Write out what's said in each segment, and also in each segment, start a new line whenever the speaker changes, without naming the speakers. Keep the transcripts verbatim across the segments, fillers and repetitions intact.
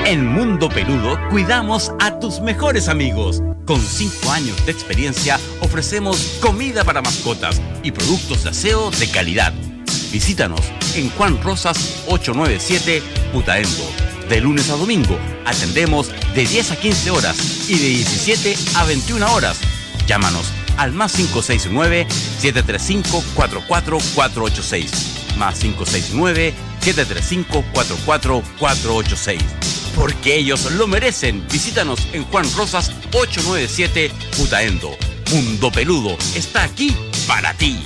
En Mundo Peludo cuidamos a tus mejores amigos. Con cinco años de experiencia ofrecemos comida para mascotas y productos de aseo de calidad. Visítanos en Juan Rosas ochocientos noventa y siete, Putaendo. De lunes a domingo atendemos de diez a quince horas y de diecisiete a veintiuna horas. Llámanos al más cinco seis nueve, siete tres cinco, cuatro cuatro cuatro ocho seis. Más cinco seis nueve, siete tres cinco, cuatro cuatro cuatro ocho seis. Porque ellos lo merecen. Visítanos en Juan Rosas ochocientos noventa y siete, Putaendo. Mundo Peludo está aquí para ti.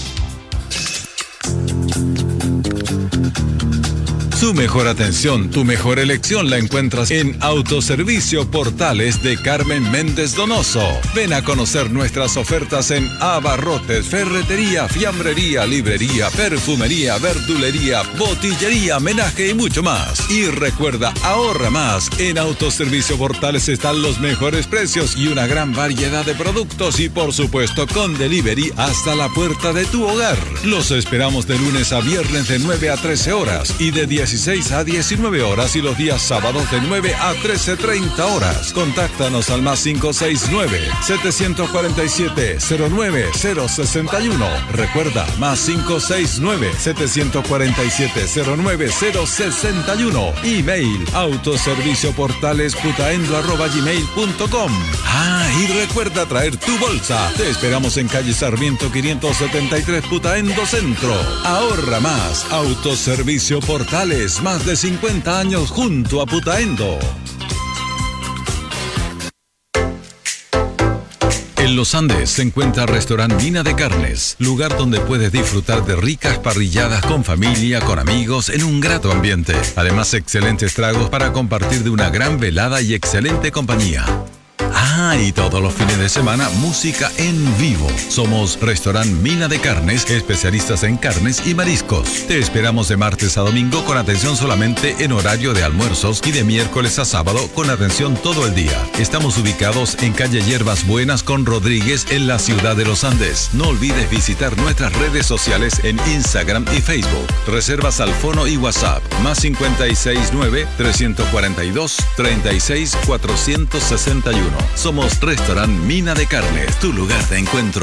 Su mejor atención, tu mejor elección la encuentras en Autoservicio Portales de Carmen Méndez Donoso. Ven a conocer nuestras ofertas en abarrotes, ferretería, fiambrería, librería, perfumería, verdulería, botillería, menaje y mucho más. Y recuerda, ahorra más. En Autoservicio Portales están los mejores precios y una gran variedad de productos y por supuesto con delivery hasta la puerta de tu hogar. Los esperamos de lunes a viernes de nueve a trece horas y de dieciséis a diecinueve horas y los días sábados de nueve a trece treinta horas. Contáctanos al más cinco seis nueve, siete cuatro siete, cero nueve cero seis uno. Recuerda, más cinco seis nueve, siete cuatro siete, cero nueve cero seis uno. Email autoservicioportalesputaendo arroba gmail punto com. Ah, y recuerda traer tu bolsa. Te esperamos en calle Sarmiento quinientos setenta y tres, Putaendo Centro. Ahorra más. Autoservicio Portales. Más de cincuenta años junto a Putaendo. En Los Andes se encuentra Restaurant Mina de Carnes, lugar donde puedes disfrutar de ricas parrilladas con familia, con amigos, en un grato ambiente. Además, excelentes tragos para compartir de una gran velada y excelente compañía. Ah, y todos los fines de semana, música en vivo. Somos Restaurant Mina de Carnes, especialistas en carnes y mariscos. Te esperamos de martes a domingo con atención solamente en horario de almuerzos y de miércoles a sábado con atención todo el día. Estamos ubicados en calle Hierbas Buenas con Rodríguez en la ciudad de Los Andes. No olvides visitar nuestras redes sociales en Instagram y Facebook. Reservas al fono y WhatsApp más cinco seis nueve, tres cuatro dos, tres seis cuatro seis uno. Somos Restaurant Mina de Carnes, tu lugar de encuentro.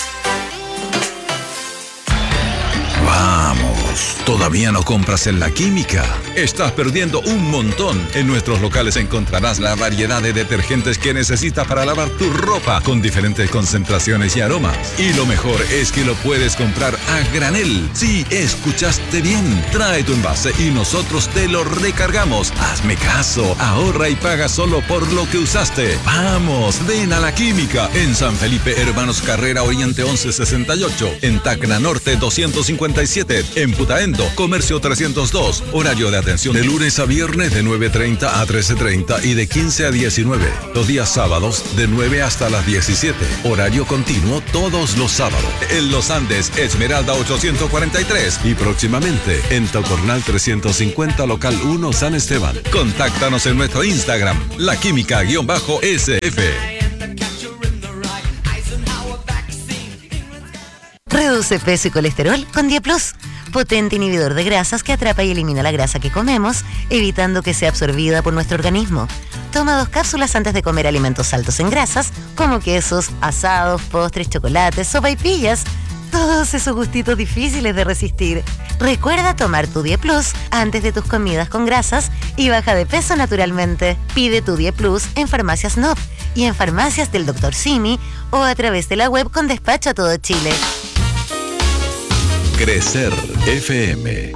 Vamos, ¿todavía no compras en La Química? Estás perdiendo un montón. En nuestros locales encontrarás la variedad de detergentes que necesitas para lavar tu ropa con diferentes concentraciones y aromas. Y lo mejor es que lo puedes comprar a granel. Sí, escuchaste bien. Trae tu envase y nosotros te lo recargamos. Hazme caso, ahorra y paga solo por lo que usaste. Vamos, ven a La Química. En San Felipe, Hermanos Carrera Oriente once sesenta y ocho. En Tacna Norte doscientos cincuenta y siete. En Putaendo, Comercio trescientos dos. Horario de atención de lunes a viernes de nueve treinta a trece treinta y de quince a diecinueve. Los días sábados de nueve hasta las diecisiete. Horario continuo todos los sábados. En Los Andes, Esmeralda ochocientos cuarenta y tres. Y próximamente en Tocornal trescientos cincuenta, local uno, San Esteban. Contáctanos en nuestro Instagram, La Química-S F.
Reduce peso y colesterol con Dieplus, potente inhibidor de grasas que atrapa y elimina la grasa que comemos, evitando que sea absorbida por nuestro organismo. Toma dos cápsulas antes de comer alimentos altos en grasas, como quesos, asados, postres, chocolates, sopaipillas, todos esos gustitos difíciles de resistir. Recuerda tomar tu Dieplus antes de tus comidas con grasas y baja de peso naturalmente. Pide tu Dieplus en Farmacias N O P y en farmacias del doctor Simi o a través de la web con despacho a todo Chile.
Crecer F M.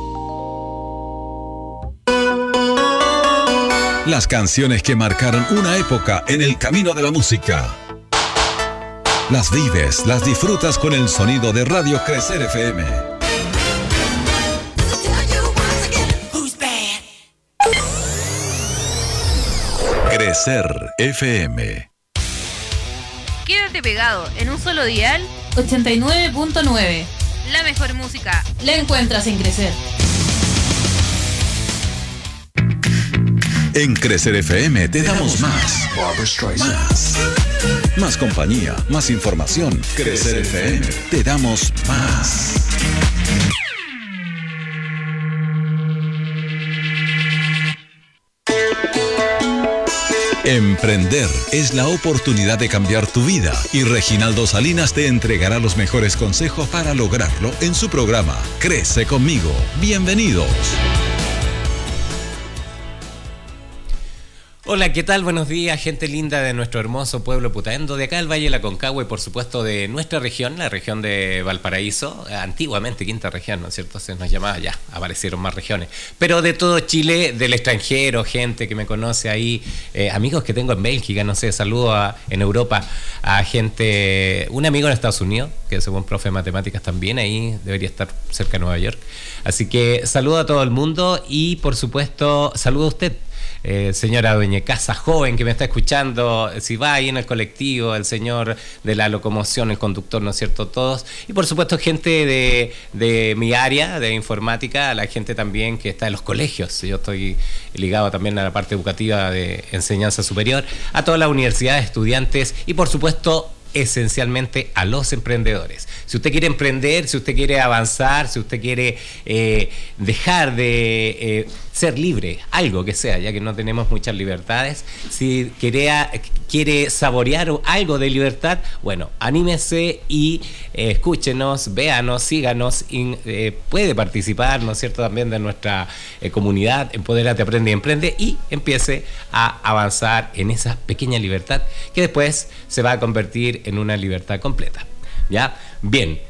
Las canciones que marcaron una época en el camino de la música. Las vives, las disfrutas con el sonido de Radio Crecer F M. Crecer F M.
Quédate pegado en un solo dial.
ochenta y nueve punto nueve.
La mejor música
la encuentras en Crecer.
En Crecer F M te damos más. Más. Más compañía, más información. Crecer F M. Te damos más. Emprender es la oportunidad de cambiar tu vida y Reginaldo Salinas te entregará los mejores consejos para lograrlo en su programa Crece Conmigo. Bienvenidos.
Hola, ¿qué tal? Buenos días, gente linda de nuestro hermoso pueblo Putaendo, de acá el Valle de la Concagua y por supuesto de nuestra región, la región de Valparaíso, antiguamente quinta región, ¿no es cierto? Se nos llamaba, ya aparecieron más regiones, pero de todo Chile, del extranjero, gente que me conoce ahí, eh, amigos que tengo en Bélgica, no sé, saludo a, en Europa a gente, un amigo en Estados Unidos, que es un profe de matemáticas también, ahí debería estar cerca de Nueva York, así que saludo a todo el mundo y por supuesto saludo a usted. Eh, señora dueña casa joven que me está escuchando, si va ahí en el colectivo, el señor de la locomoción, el conductor, ¿no es cierto? Todos. Y por supuesto gente de, de mi área, de informática, la gente también que está en los colegios. Yo estoy ligado también a la parte educativa de enseñanza superior, a todas las universidades, estudiantes y por supuesto esencialmente a los emprendedores. Si usted quiere emprender, si usted quiere avanzar, si usted quiere eh, dejar de eh, ser libre, algo que sea, ya que no tenemos muchas libertades, si quiere, quiere saborear algo de libertad, bueno, anímese y eh, escúchenos, véanos, síganos, y eh, puede participar, ¿no es cierto?, también de nuestra eh, comunidad, Empodérate, Aprende y Emprende, y empiece a avanzar en esa pequeña libertad que después se va a convertir en una libertad completa. ¿Ya? Bien.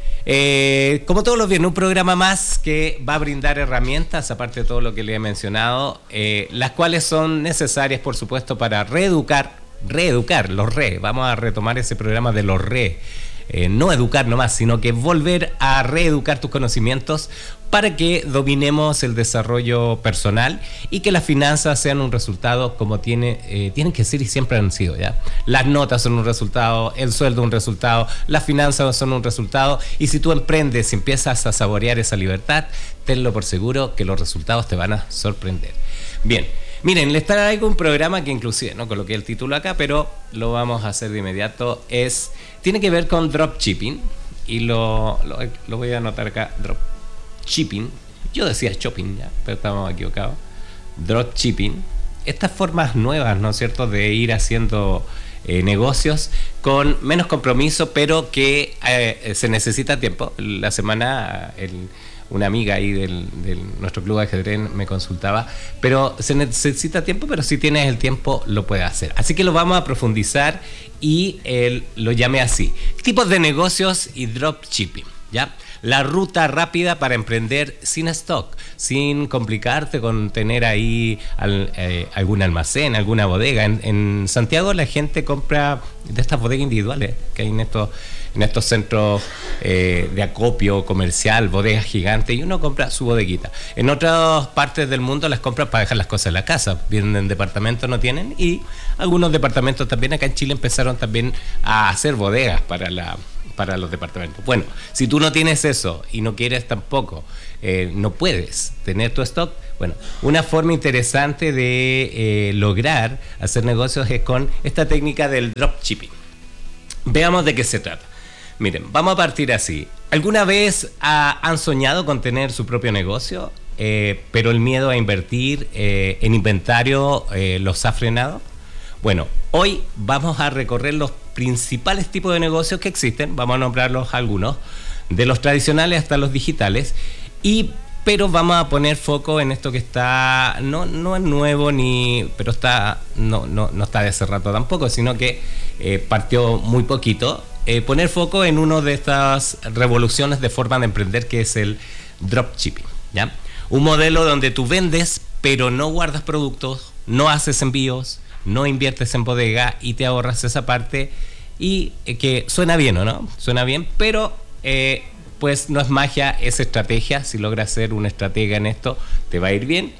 Eh, como todos los viernes, un programa más que va a brindar herramientas, aparte de todo lo que le he mencionado, eh, las cuales son necesarias, por supuesto, para reeducar, reeducar, los re, vamos a retomar ese programa de los re, eh, no educar nomás, sino que volver a reeducar tus conocimientos para que dominemos el desarrollo personal y que las finanzas sean un resultado como tiene, eh, tienen que ser y siempre han sido, ¿ya? Las notas son un resultado, el sueldo un resultado, las finanzas son un resultado, y si tú emprendes y empiezas a saborear esa libertad, tenlo por seguro que los resultados te van a sorprender. Bien, miren, les traigo un programa que inclusive no coloqué el título acá, pero lo vamos a hacer de inmediato. Es, tiene que ver con dropshipping y lo, lo, lo voy a anotar acá, drop shipping, yo decía shopping ya, pero estamos equivocados. Dropshipping, estas formas nuevas, ¿no es cierto?, de ir haciendo eh, negocios con menos compromiso, pero que eh, se necesita tiempo. La semana el, una amiga ahí del, del nuestro club de ajedrez me consultaba, pero se necesita tiempo, pero si tienes el tiempo lo puedes hacer. Así que lo vamos a profundizar y eh, lo llamé así: tipos de negocios y dropshipping, ¿ya? La ruta rápida para emprender sin stock, sin complicarte con tener ahí al, eh, algún almacén, alguna bodega. En, en Santiago la gente compra de estas bodegas individuales que hay en estos, en estos centros eh, de acopio comercial, bodegas gigantes, y uno compra su bodeguita. En otras partes del mundo las compran para dejar las cosas en la casa. Vienen en departamentos, no tienen, y algunos departamentos también acá en Chile empezaron también a hacer bodegas para la... para los departamentos. Bueno, si tú no tienes eso y no quieres tampoco, eh, no puedes tener tu stock, bueno, una forma interesante de eh, lograr hacer negocios es con esta técnica del dropshipping. Veamos de qué se trata. Miren, vamos a partir así. ¿Alguna vez ha, han soñado con tener su propio negocio, eh, pero el miedo a invertir eh, en inventario eh, los ha frenado? Bueno, hoy vamos a recorrer los principales tipos de negocios que existen, vamos a nombrarlos algunos, de los tradicionales hasta los digitales, y pero vamos a poner foco en esto que está, no, no es nuevo, ni pero está no, no, no está de hace rato tampoco, sino que eh, partió muy poquito. Eh, poner foco en una de estas revoluciones de forma de emprender, que es el dropshipping, ¿ya? Un modelo donde tú vendes, pero no guardas productos, no haces envíos, no inviertes en bodega y te ahorras esa parte, y eh, que suena bien, ¿o no? Suena bien, pero eh, pues no es magia, es estrategia. Si logras ser una estratega en esto, te va a ir bien.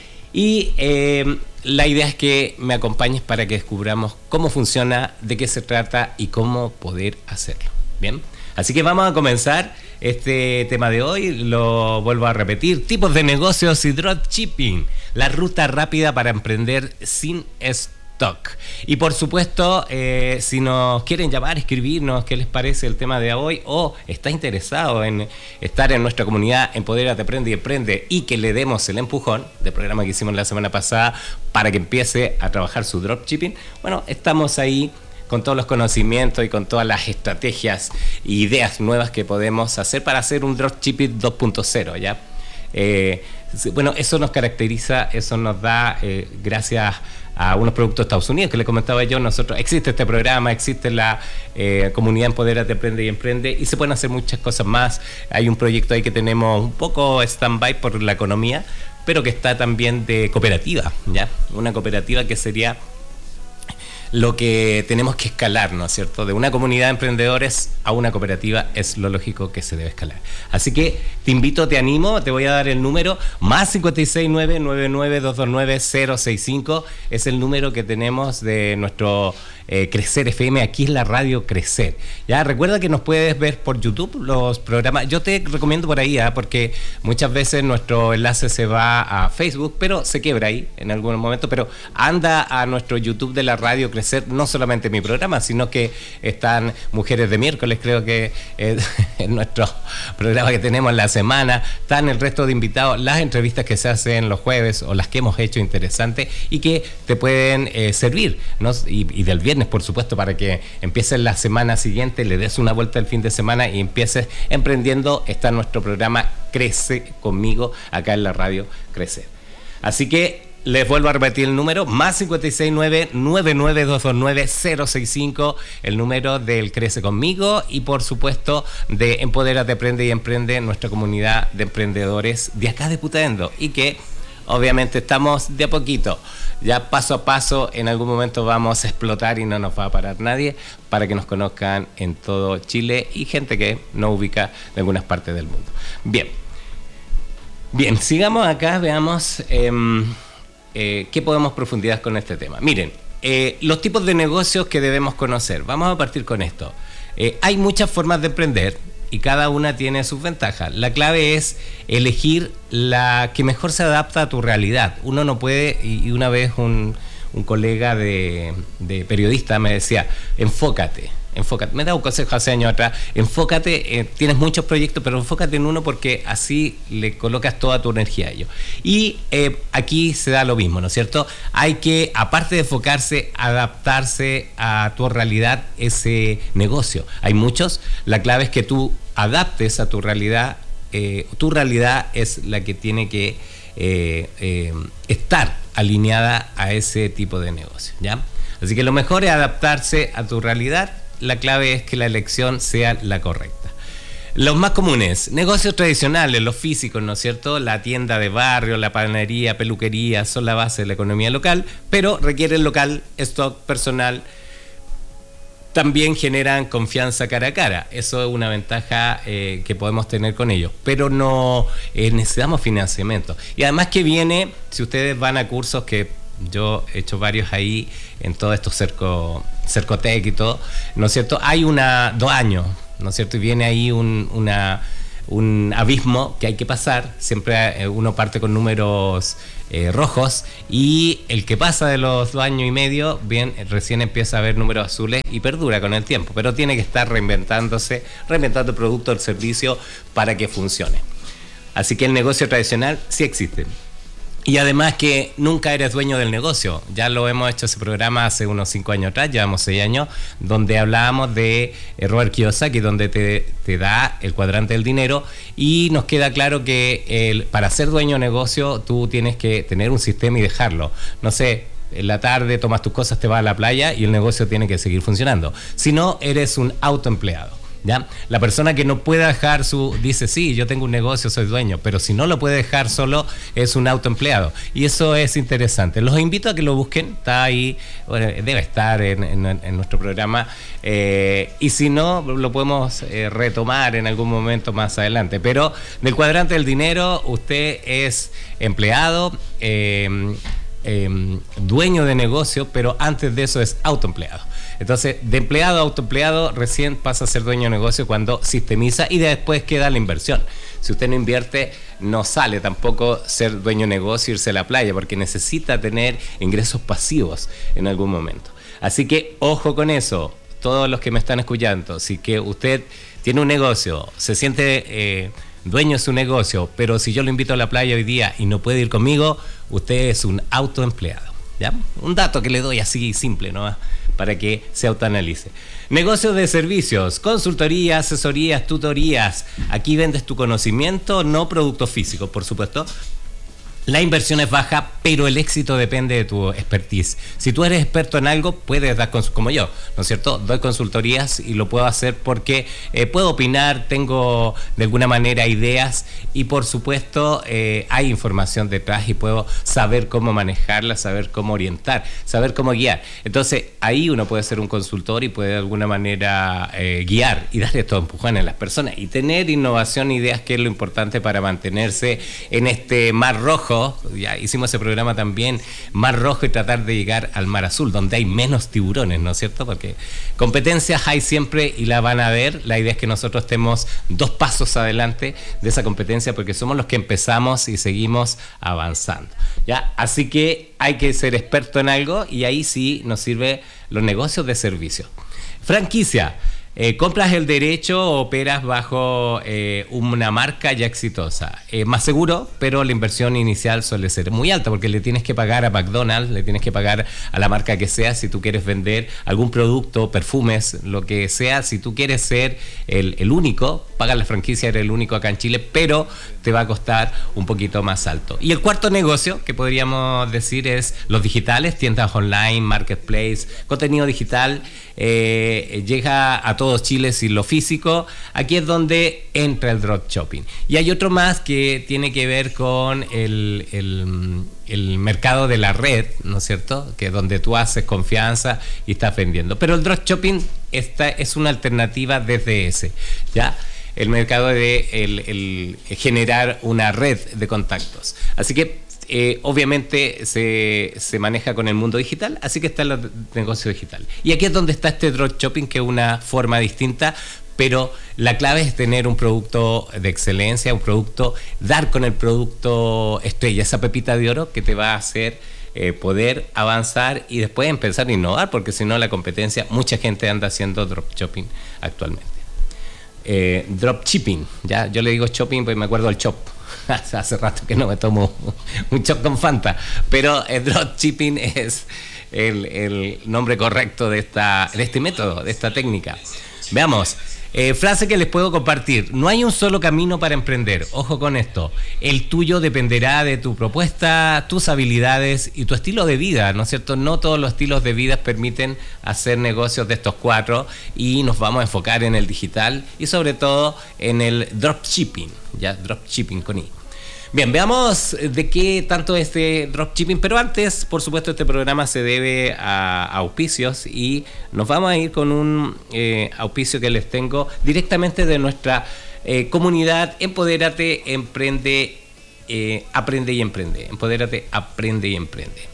Y eh, la idea es que me acompañes para que descubramos cómo funciona, de qué se trata y cómo poder hacerlo. Bien, así que vamos a comenzar este tema de hoy. Lo vuelvo a repetir: tipos de negocios y dropshipping, la ruta rápida para emprender sin stock. Talk. Y por supuesto, eh, si nos quieren llamar, escribirnos qué les parece el tema de hoy o está interesado en estar en nuestra comunidad Empodérate, Aprende y Emprende y que le demos el empujón del programa que hicimos la semana pasada para que empiece a trabajar su dropshipping, bueno, estamos ahí con todos los conocimientos y con todas las estrategias e ideas nuevas que podemos hacer para hacer un dropshipping dos punto cero, ¿ya? Eh, bueno, eso nos caracteriza, eso nos da, eh, gracias a unos productos de Estados Unidos que le comentaba yo, nosotros existe este programa, existe la eh, comunidad Empodérate, Aprende y Emprende y se pueden hacer muchas cosas más. Hay un proyecto ahí que tenemos un poco stand-by por la economía, pero que está también de cooperativa, ¿ya? Una cooperativa que sería lo que tenemos que escalar, ¿no es cierto? De una comunidad de emprendedores a una cooperativa es lo lógico que se debe escalar. Así que te invito, te animo, te voy a dar el número más cinco seis nueve, nueve nueve dos dos nueve, cero seis cinco, es el número que tenemos de nuestro eh, Crecer F M, aquí es la radio Crecer. Ya, recuerda que nos puedes ver por YouTube los programas, yo te recomiendo por ahí, ¿eh? Porque muchas veces nuestro enlace se va a Facebook, pero se quiebra ahí en algún momento, pero anda a nuestro YouTube de la radio Crecer, no solamente mi programa, sino que están Mujeres de Miércoles, creo que es en nuestro programa que tenemos en la semana, están el resto de invitados, las entrevistas que se hacen los jueves o las que hemos hecho interesantes y que te pueden eh, servir, ¿no? Y, y del viernes, por supuesto, para que empieces la semana siguiente, le des una vuelta el fin de semana y empieces emprendiendo. Está nuestro programa Crece Conmigo, acá en la radio Crecer. Así que les vuelvo a repetir el número, más cinco seis nueve, nueve nueve dos dos nueve, cero seis cinco, el número del Crece Conmigo y por supuesto de Empodérate, Aprende y Emprende, nuestra comunidad de emprendedores de acá de Putaendo y que obviamente estamos de a poquito, ya paso a paso, en algún momento vamos a explotar y no nos va a parar nadie para que nos conozcan en todo Chile y gente que nos ubica en algunas partes del mundo. Bien, bien, sigamos acá, veamos... Eh, Eh, ¿qué podemos profundizar con este tema? Miren, eh, los tipos de negocios que debemos conocer. Vamos a partir con esto. Eh, hay muchas formas de emprender y cada una tiene sus ventajas. La clave es elegir la que mejor se adapta a tu realidad. Uno no puede, y una vez un, un colega de, de periodista me decía, enfócate. Enfócate, me da un consejo hace años atrás, enfócate, eh, tienes muchos proyectos, pero enfócate en uno porque así le colocas toda tu energía a ello. Y eh, aquí se da lo mismo, ¿no es cierto? Hay que, aparte de enfocarse, adaptarse a tu realidad ese negocio. Hay muchos, la clave es que tú adaptes a tu realidad, eh, tu realidad es la que tiene que eh, eh, estar alineada a ese tipo de negocio, ¿ya? Así que lo mejor es adaptarse a tu realidad. La clave es que la elección sea la correcta. Los más comunes, negocios tradicionales, los físicos, ¿no es cierto? La tienda de barrio, la panadería, peluquería, son la base de la economía local, pero requieren local, stock personal, también generan confianza cara a cara. Eso es una ventaja eh, que podemos tener con ellos, pero no eh, necesitamos financiamiento. Y además que viene, si ustedes van a cursos que yo he hecho varios ahí en todos estos cerco, Cercotec y todo, ¿no es cierto? Hay una, dos años, ¿no es cierto? Y viene ahí un, una, un abismo que hay que pasar. Siempre uno parte con números eh, rojos y el que pasa de los dos años y medio, bien, recién empieza a ver números azules y perdura con el tiempo, pero tiene que estar reinventándose, reinventando el producto o el servicio para que funcione. Así que el negocio tradicional sí existe. Y además que nunca eres dueño del negocio. Ya lo hemos hecho ese programa hace unos cinco años atrás, llevamos seis años, donde hablábamos de Robert Kiyosaki, donde te, te da el cuadrante del dinero y nos queda claro que el, para ser dueño de negocio tú tienes que tener un sistema y dejarlo. No sé, en la tarde tomas tus cosas, te vas a la playa y el negocio tiene que seguir funcionando. Si no, eres un autoempleado. ¿Ya? La persona que no puede dejar su, dice sí, yo tengo un negocio, soy dueño, pero si no lo puede dejar solo, es un autoempleado. Y eso es interesante. Los invito a que lo busquen, está ahí, bueno, debe estar en, en, en nuestro programa, eh, y si no, lo podemos eh, retomar en algún momento más adelante. Pero del cuadrante del dinero, usted es empleado, eh, eh, dueño de negocio, pero antes de eso es autoempleado. Entonces, de empleado a autoempleado, recién pasa a ser dueño de negocio cuando sistemiza y después queda la inversión. Si usted no invierte, no sale tampoco ser dueño de negocio, irse a la playa, porque necesita tener ingresos pasivos en algún momento. Así que ojo con eso, todos los que me están escuchando, si que usted tiene un negocio, se siente eh, dueño de su negocio, pero si yo lo invito a la playa hoy día y no puede ir conmigo, usted es un autoempleado, ¿ya? Un dato que le doy así simple, ¿no? Para que se autoanalice. Negocios de servicios, consultoría, asesorías, tutorías. Aquí vendes tu conocimiento, no productos físicos, por supuesto. La inversión es baja, pero el éxito depende de tu expertise. Si tú eres experto en algo, puedes dar, cons- como yo, ¿no es cierto? Doy consultorías y lo puedo hacer porque eh, puedo opinar, tengo de alguna manera ideas y por supuesto eh, hay información detrás y puedo saber cómo manejarla, saber cómo orientar, saber cómo guiar. Entonces ahí uno puede ser un consultor y puede de alguna manera eh, guiar y darle todo empujón a las personas y tener innovación, ideas, que es lo importante para mantenerse en este mar rojo. Ya hicimos ese programa también, Mar Rojo, y tratar de llegar al Mar Azul, donde hay menos tiburones, ¿no es cierto? Porque competencias hay siempre y la van a ver. La idea es que nosotros estemos dos pasos adelante de esa competencia porque somos los que empezamos y seguimos avanzando, ¿ya? Así que hay que ser experto en algo y ahí sí nos sirve los negocios de servicio. Franquicia. Eh, compras el derecho o operas bajo eh, una marca ya exitosa. Eh, más seguro, pero la inversión inicial suele ser muy alta porque le tienes que pagar a McDonald's, le tienes que pagar a la marca que sea si tú quieres vender algún producto, perfumes, lo que sea. Si tú quieres ser el, el único, pagas la franquicia, eres el único acá en Chile, pero te va a costar un poquito más alto. Y el cuarto negocio que podríamos decir es los digitales, tiendas online, marketplace, contenido digital. Eh, llega a todo Chile sin lo físico. Aquí es donde entra el drop shopping. Y hay otro más que tiene que ver con el, el, el mercado de la red, ¿no es cierto? Que es donde tú haces confianza y estás vendiendo. Pero el drop shopping esta es una alternativa desde ese, ¿ya? El mercado de el, el generar una red de contactos. Así que Eh, obviamente se, se maneja con el mundo digital, así que está el negocio digital. Y aquí es donde está este drop shopping, que es una forma distinta, pero la clave es tener un producto de excelencia, un producto, dar con el producto estrella, esa pepita de oro que te va a hacer eh, poder avanzar y después empezar a innovar, porque si no la competencia, mucha gente anda haciendo drop shopping actualmente. Eh, drop shipping, ya yo le digo shopping porque me acuerdo del shop. Hace rato que no me tomo un chop con Fanta, pero el drop shipping es el, el nombre correcto de, esta, de este método, de esta técnica. Veamos, eh, frase que les puedo compartir: no hay un solo camino para emprender. Ojo con esto, el tuyo dependerá de tu propuesta, tus habilidades y tu estilo de vida, ¿no es cierto? No todos los estilos de vida permiten hacer negocios de estos cuatro y nos vamos a enfocar en el digital y sobre todo en el dropshipping, ya, dropshipping con I. Bien, veamos de qué tanto este dropshipping, pero antes, por supuesto, este programa se debe a, a auspicios y nos vamos a ir con un eh, auspicio que les tengo directamente de nuestra eh, comunidad Empodérate, Emprende, eh, Aprende y Emprende. Empodérate, Aprende y Emprende.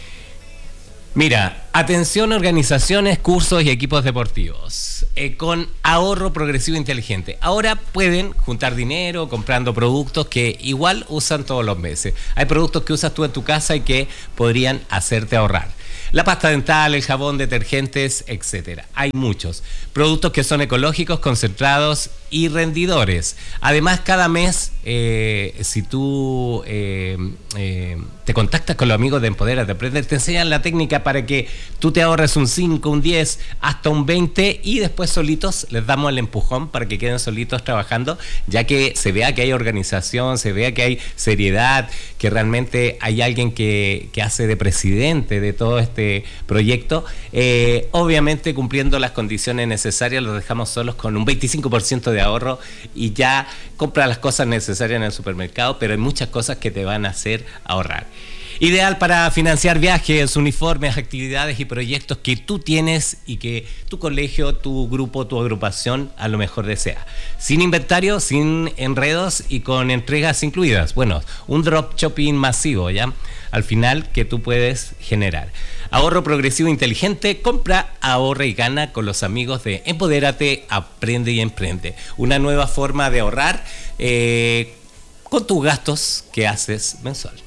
Mira, atención a organizaciones, cursos y equipos deportivos eh, con ahorro progresivo inteligente. Ahora pueden juntar dinero comprando productos que igual usan todos los meses. Hay productos que usas tú en tu casa y que podrían hacerte ahorrar. La pasta dental, el jabón, detergentes, etcétera. Hay muchos productos que son ecológicos, concentrados y rendidores. Además, cada mes, eh, si tú eh, eh, te contactas con los amigos de Empodérate Aprende, te enseñan la técnica para que tú te ahorres un cinco, un diez, hasta un veinte y después solitos les damos el empujón para que queden solitos trabajando, ya que se vea que hay organización, se vea que hay seriedad, que realmente hay alguien que, que hace de presidente de todo este proyecto. Eh, obviamente cumpliendo las condiciones necesarias, los dejamos solos con un veinticinco por ciento de ahorro y ya compra las cosas necesarias en el supermercado, pero hay muchas cosas que te van a hacer ahorrar. Ideal para financiar viajes, uniformes, actividades y proyectos que tú tienes y que tu colegio, tu grupo, tu agrupación a lo mejor desea. Sin inventario, sin enredos y con entregas incluidas. Bueno, un drop shopping masivo, ¿ya? Al final que tú puedes generar. Ahorro progresivo inteligente, compra, ahorra y gana con los amigos de Empodérate, Aprende y Emprende. Una nueva forma de ahorrar, eh, con tus gastos que haces mensual.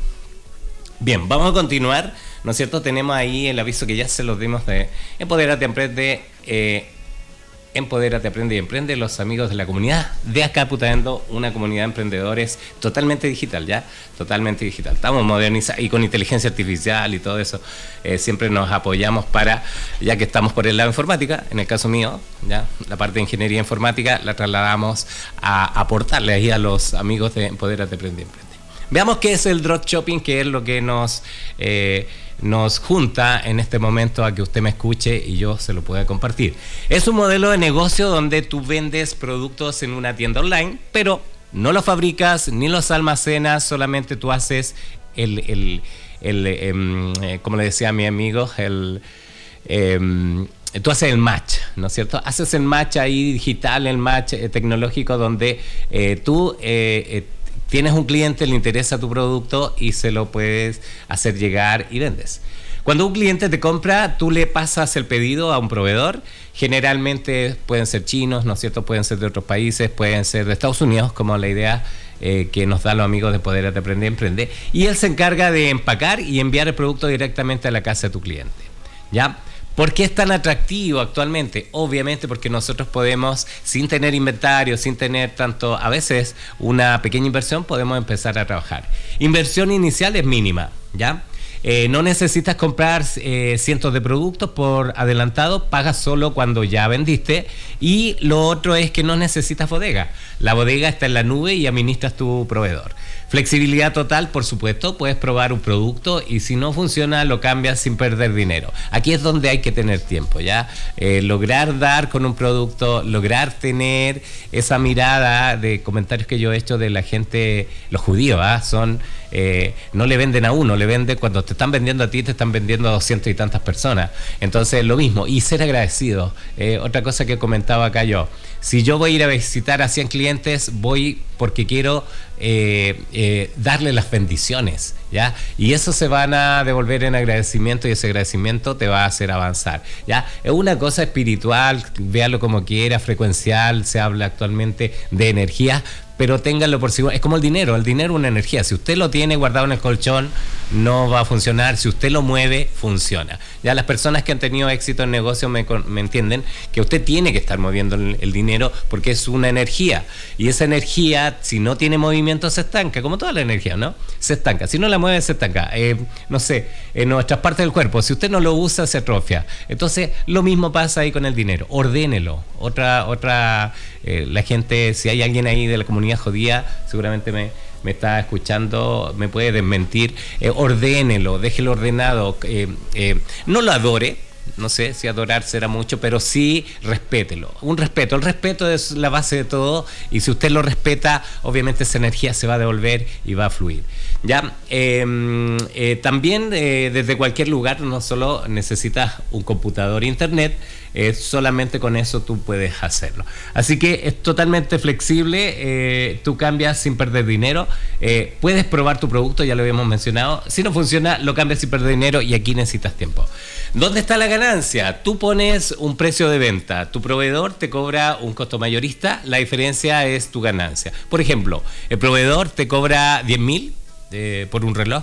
Bien, vamos a continuar, ¿no es cierto? Tenemos ahí el aviso que ya se los dimos de Empodérate, Emprende, eh, Empodérate, Aprende y Emprende, los amigos de la comunidad de acá Putaendo, una comunidad de emprendedores totalmente digital, ¿ya? Totalmente digital. Estamos modernizados y con inteligencia artificial y todo eso. Eh, siempre nos apoyamos para, ya que estamos por el lado de informática, en el caso mío, ¿ya? La parte de ingeniería informática la trasladamos a aportarle ahí a los amigos de Empodérate, Aprende y Emprende. Veamos qué es el drop shopping, qué es lo que nos... Eh, nos junta en este momento a que usted me escuche y yo se lo pueda compartir. Es un modelo de negocio donde tú vendes productos en una tienda online, pero no los fabricas ni los almacenas, solamente tú haces el, el, el, el eh, como le decía a mi amigo, el... Eh, tú haces el match, ¿no es cierto? Haces el match ahí digital, el match eh, tecnológico donde eh, tú... Eh, eh, tienes un cliente, le interesa tu producto y se lo puedes hacer llegar y vendes. Cuando un cliente te compra, tú le pasas el pedido a un proveedor. Generalmente pueden ser chinos, ¿no es cierto? Pueden ser de otros países, pueden ser de Estados Unidos, como la idea eh, que nos da los amigos de Poder Aprender y Emprender. Y él se encarga de empacar y enviar el producto directamente a la casa de tu cliente, ¿ya? ¿Por qué es tan atractivo actualmente? Obviamente porque nosotros podemos, sin tener inventario, sin tener tanto, a veces una pequeña inversión, podemos empezar a trabajar. Inversión inicial es mínima, ¿ya? Eh, no necesitas comprar eh, cientos de productos por adelantado, pagas solo cuando ya vendiste. Y lo otro es que no necesitas bodega. La bodega está en la nube y administras tu proveedor. Flexibilidad total, por supuesto, puedes probar un producto y si no funciona lo cambias sin perder dinero. Aquí es donde hay que tener tiempo, ¿ya? Eh, lograr dar con un producto, lograr tener esa mirada de comentarios que yo he hecho de la gente, los judíos, ¿ah? Son... Eh, no le venden a uno, le venden cuando te están vendiendo a ti, te están vendiendo a doscientas y tantas personas. Entonces lo mismo, y ser agradecido. Eh, otra cosa que comentaba acá yo, si yo voy a ir a visitar a cien clientes, voy porque quiero eh, eh, darle las bendiciones, ¿ya? Y eso se van a devolver en agradecimiento y ese agradecimiento te va a hacer avanzar, ¿ya? Es una cosa espiritual, véalo como quiera, frecuencial, se habla actualmente de energía, pero ténganlo por seguro. Es como el dinero, el dinero es una energía. Si usted lo tiene guardado en el colchón, no va a funcionar. Si usted lo mueve, funciona. Ya las personas que han tenido éxito en negocio me, me entienden que usted tiene que estar moviendo el, el dinero porque es una energía. Y esa energía, si no tiene movimiento, se estanca, como toda la energía, ¿no? Se estanca. Si no la mueve, se estanca. Eh, no sé, en nuestras partes del cuerpo, si usted no lo usa, se atrofia. Entonces, lo mismo pasa ahí con el dinero. Ordénelo. Otra, otra, eh, la gente, si hay alguien ahí de la comunidad jodida, seguramente me, me está escuchando, me puede desmentir. Eh, ordénelo, déjelo ordenado, eh, eh, no lo adore, no sé si adorar será mucho, pero sí respételo. Un respeto, el respeto es la base de todo y si usted lo respeta, obviamente esa energía se va a devolver y va a fluir. Ya, eh, eh, también eh, desde cualquier lugar, no solo necesitas un computador e internet, eh, solamente con eso tú puedes hacerlo. Así que es totalmente flexible, eh, tú cambias sin perder dinero, eh, puedes probar tu producto, ya lo habíamos mencionado, si no funciona lo cambias sin perder dinero y aquí necesitas tiempo. ¿Dónde está la ganancia? Tú pones un precio de venta, tu proveedor te cobra un costo mayorista, la diferencia es tu ganancia. Por ejemplo, el proveedor te cobra diez mil eh, por un reloj,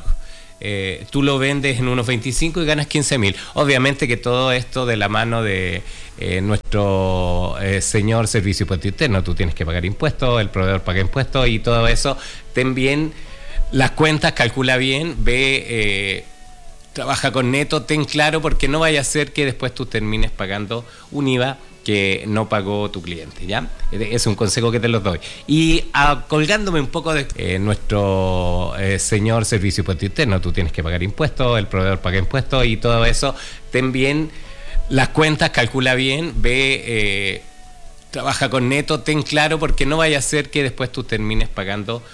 eh, tú lo vendes en unos veinticinco y ganas quince mil. Obviamente que todo esto de la mano de eh, nuestro eh, señor Servicio Impuesto Interno, tú tienes que pagar impuestos, el proveedor paga impuestos y todo eso. Ten bien las cuentas, calcula bien, ve... Eh, trabaja con neto, ten claro, porque no vaya a ser que después tú termines pagando un I V A que no pagó tu cliente, ¿ya? Es un consejo que te los doy. Y a, colgándome un poco de eh, nuestro eh, señor Servicio Impuesto Interno, tú tienes que pagar impuestos, el proveedor paga impuestos y todo eso, ten bien las cuentas, calcula bien, ve... Eh, trabaja con neto, ten claro, porque no vaya a ser que después tú termines pagando